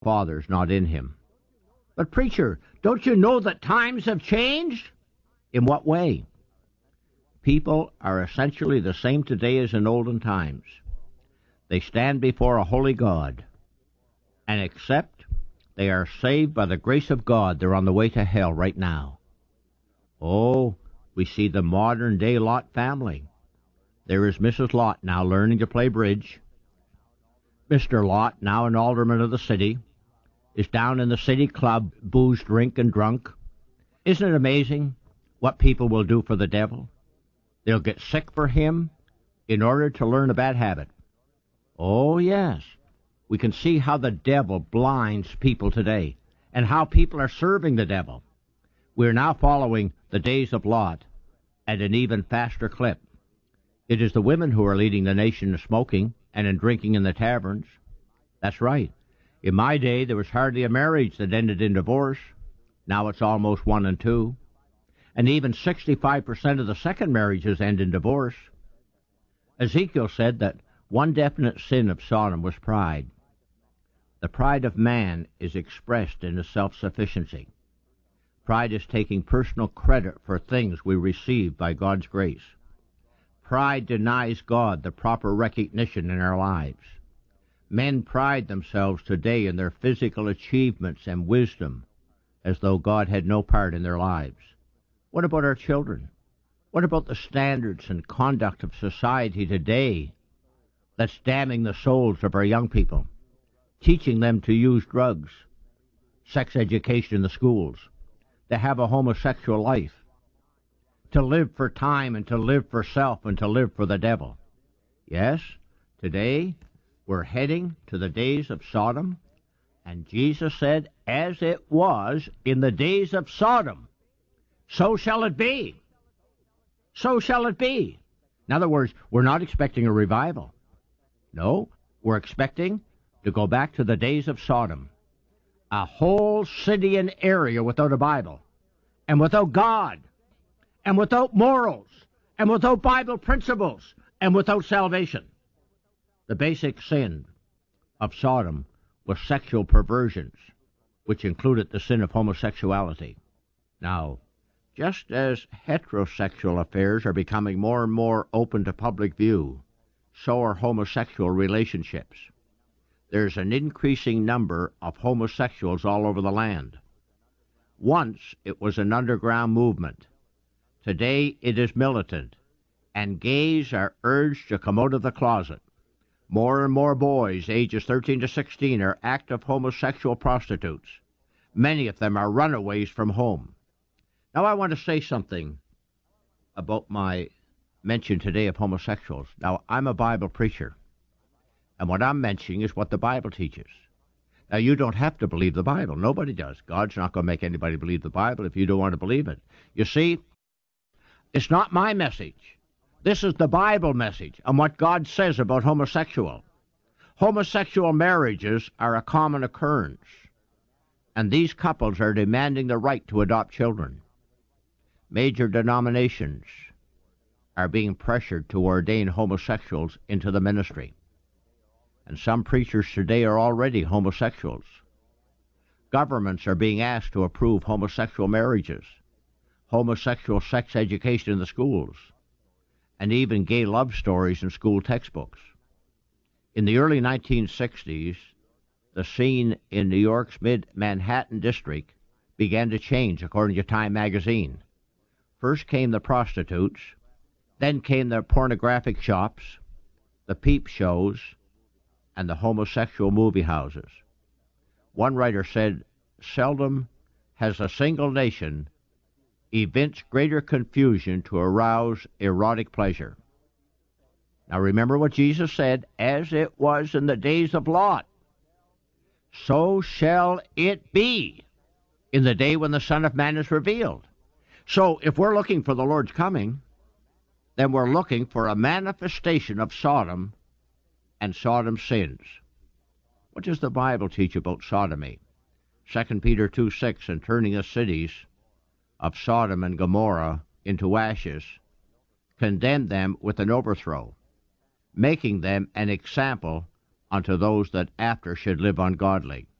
Father's not in him. But preacher, don't you know that times have changed? In what way? People are essentially the same today as in olden times. They stand before a holy God, and except they are saved by the grace of God, they're on the way to hell right now. Oh, we see the modern-day Lot family. There is Mrs. Lot now learning to play bridge. Mr. Lot, now an alderman of the city, is down in the city club, booze, drink, and drunk. Isn't it amazing what people will do for the devil? They'll get sick for him in order to learn a bad habit. Oh, yes. We can see how the devil blinds people today and how people are serving the devil. We're now following the days of Lot at an even faster clip. It is the women who are leading the nation in smoking and in drinking in the taverns. That's right. In my day, there was hardly a marriage that ended in divorce. Now it's almost 1 in 2. And even 65% of the second marriages end in divorce. Ezekiel said that one definite sin of Sodom was pride. The pride of man is expressed in his self-sufficiency. Pride is taking personal credit for things we receive by God's grace. Pride denies God the proper recognition in our lives. Men pride themselves today in their physical achievements and wisdom, as though God had no part in their lives. What about our children? What about the standards and conduct of society today that's damning the souls of our young people, teaching them to use drugs, sex education in the schools, to have a homosexual life, to live for time and to live for self and to live for the devil? Yes, today we're heading to the days of Sodom, and Jesus said, as it was in the days of Sodom, so shall it be. So shall it be. In other words, we're not expecting a revival. No, we're expecting to go back to the days of Sodom. A whole city and area without a Bible, and without God, and without morals, and without Bible principles, and without salvation. The basic sin of Sodom was sexual perversions, which included the sin of homosexuality. Now, just as heterosexual affairs are becoming more and more open to public view, so are homosexual relationships. There's an increasing number of homosexuals all over the land. Once it was an underground movement. Today it is militant, and gays are urged to come out of the closet. More and more boys, ages 13 to 16, are active homosexual prostitutes. Many of them are runaways from home. Now I want to say something about my mention today of homosexuals. Now, I'm a Bible preacher, and what I'm mentioning is what the Bible teaches. Now, you don't have to believe the Bible. Nobody does. God's not going to make anybody believe the Bible if you don't want to believe it. You see, it's not my message. This is the Bible message and what God says about homosexual. Homosexual marriages are a common occurrence, and these couples are demanding the right to adopt children. Major denominations are being pressured to ordain homosexuals into the ministry. And some preachers today are already homosexuals. Governments are being asked to approve homosexual marriages, homosexual sex education in the schools, and even gay love stories in school textbooks. In the early 1960s, the scene in New York's mid-Manhattan district began to change, according to Time magazine. First came the prostitutes, then came the pornographic shops, the peep shows, and the homosexual movie houses. One writer said, seldom has a single nation evinced greater confusion to arouse erotic pleasure. Now remember what Jesus said, as it was in the days of Lot, so shall it be in the day when the Son of Man is revealed. So if we're looking for the Lord's coming, then we're looking for a manifestation of Sodom and Sodom's sins. What does the Bible teach about sodomy? 2 Peter 2:6, and turning the cities of Sodom and Gomorrah into ashes, condemned them with an overthrow, making them an example unto those that after should live ungodly.